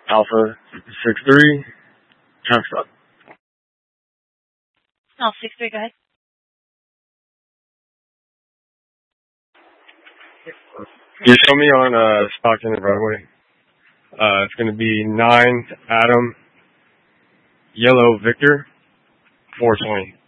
Alpha 63, traffic stop. Alpha 63, go ahead. You show me on Stockton and Broadway. It's going to be 9 Adam Yellow Victor 420.